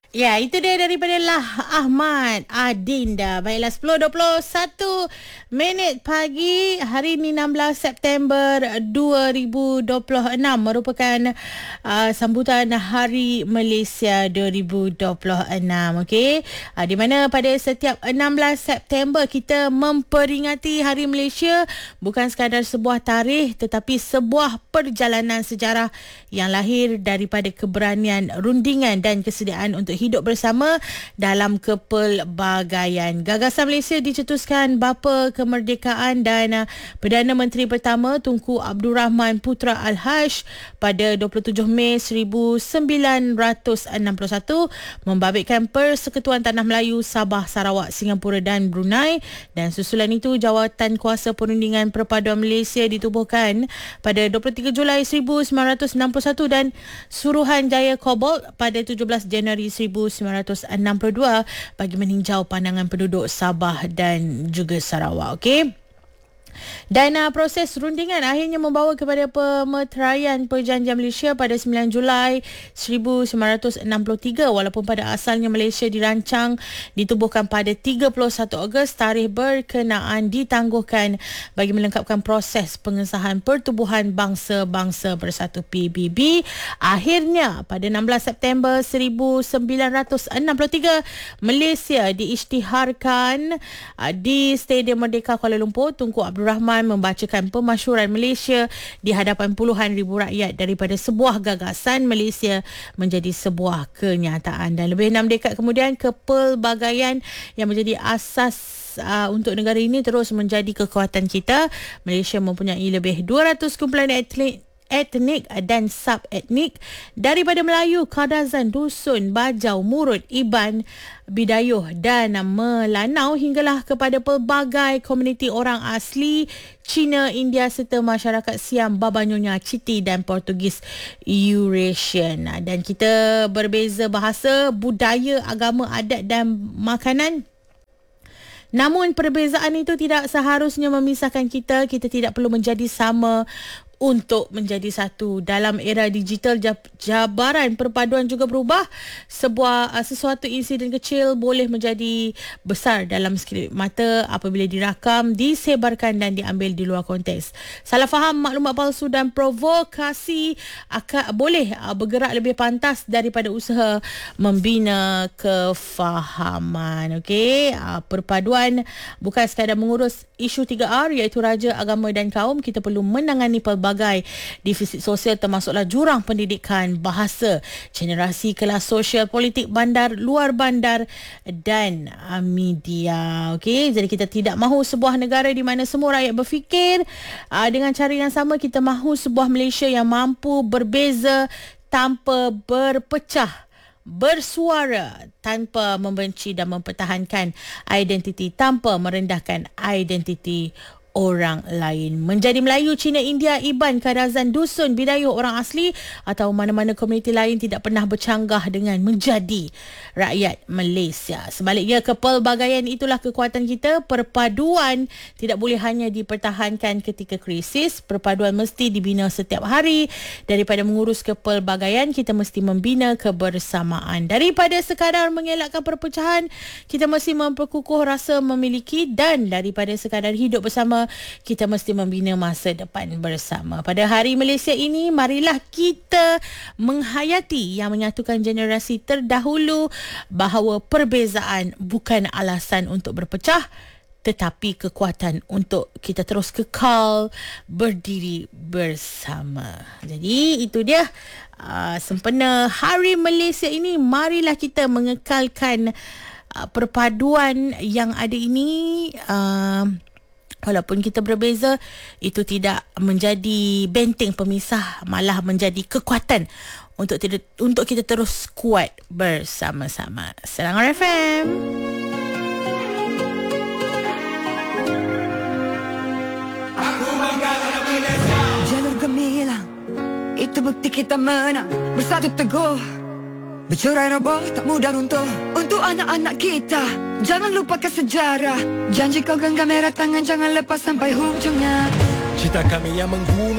Ya, itu dia daripada Lah Ahmad Adinda. Baiklah, 10.21 minit pagi. Hari ini 16 September 2026 merupakan sambutan Hari Malaysia 2026. Okey, di mana pada setiap 16 September kita memperingati Hari Malaysia bukan sekadar sebuah tarikh tetapi sebuah perjalanan sejarah yang lahir daripada keberanian, rundingan dan kesediaan untuk hidup bersama dalam kepelbagaian. Gagasan Malaysia dicetuskan Bapa Kemerdekaan dan Perdana Menteri pertama Tunku Abdul Rahman Putra Al-Haj pada 27 Mei 1961 membabitkan Persekutuan Tanah Melayu Sabah, Sarawak, Singapura dan Brunei, dan susulan itu Jawatan Kuasa Perundingan Perpaduan Malaysia ditubuhkan pada 23 Julai 1961 dan Suruhanjaya Cobalt pada 17 Januari 1962 bagi meninjau pandangan penduduk Sabah dan juga Sarawak. Okey. Dan proses rundingan akhirnya membawa kepada pemeteraian Perjanjian Malaysia pada 9 Julai 1963, walaupun pada asalnya Malaysia dirancang ditubuhkan pada 31 Ogos. Tarikh berkenaan ditangguhkan bagi melengkapkan proses pengesahan Pertubuhan Bangsa-Bangsa Bersatu PBB. Akhirnya pada 16 September 1963 Malaysia diisytiharkan di Stadium Merdeka Kuala Lumpur. Tunku Abdul Rahman membacakan pemasyhuran Malaysia di hadapan puluhan ribu rakyat. Daripada sebuah gagasan, Malaysia menjadi sebuah kenyataan. Dan lebih 6 dekad kemudian, kepelbagaian yang menjadi asas untuk negara ini terus menjadi kekuatan kita. Malaysia mempunyai lebih 200 kumpulan etnik dan sub-etnik, daripada Melayu, Kadazan, Dusun, Bajau, Murut, Iban, Bidayuh dan Melanau hinggalah kepada pelbagai komuniti orang asli Cina, India serta masyarakat Siam, Baba Nyonya, Citi dan Portugis Eurasian. Dan kita berbeza bahasa, budaya, agama, adat dan makanan. Namun perbezaan itu tidak seharusnya memisahkan kita. Kita tidak perlu menjadi sama untuk menjadi satu. Dalam era digital, jabaran perpaduan juga berubah. Sesuatu insiden kecil boleh menjadi besar dalam sekejap mata apabila dirakam, disebarkan dan diambil di luar konteks. Salah faham, maklumat palsu dan provokasi boleh bergerak lebih pantas daripada usaha membina kefahaman. Okey, perpaduan bukan sekadar mengurus isu 3R iaitu raja, agama dan kaum. Kita perlu menangani pelbagai defisit sosial termasuklah jurang pendidikan, bahasa, generasi, kelas sosial, politik, bandar, luar bandar dan media. Okey, jadi kita tidak mahu sebuah negara di mana semua rakyat berfikir dengan cara yang sama. Kita mahu sebuah Malaysia yang mampu berbeza tanpa berpecah, bersuara tanpa membenci dan mempertahankan identiti tanpa merendahkan identiti orang lain. Menjadi Melayu, Cina, India, Iban, Kadazan, Dusun, Bidayuh, orang asli atau mana-mana komuniti lain tidak pernah bercanggah dengan menjadi rakyat Malaysia. Sebaliknya, kepelbagaian itulah kekuatan kita. Perpaduan tidak boleh hanya dipertahankan ketika krisis. Perpaduan mesti dibina setiap hari. Daripada mengurus kepelbagaian, kita mesti membina kebersamaan. Daripada sekadar mengelakkan perpecahan, kita mesti memperkukuh rasa memiliki, dan daripada sekadar hidup bersama, kita mesti membina masa depan bersama. Pada Hari Malaysia ini, marilah kita menghayati yang menyatukan generasi terdahulu, bahawa perbezaan bukan alasan untuk berpecah tetapi kekuatan untuk kita terus kekal berdiri bersama. Jadi itu dia sempena Hari Malaysia ini. Marilah kita mengekalkan perpaduan yang ada ini. Walaupun kita berbeza, itu tidak menjadi benteng pemisah, malah menjadi kekuatan untuk kita terus kuat bersama-sama. Selangor FM. Jalur gemilang, itu bukti kita menang. Bersatu teguh, bercerai roboh tak mudah runtuh. Untuk anak-anak kita, jangan lupakan sejarah. Janji kau genggam merah tangan, jangan lepas sampai hujungnya. Cita kami yang menggunung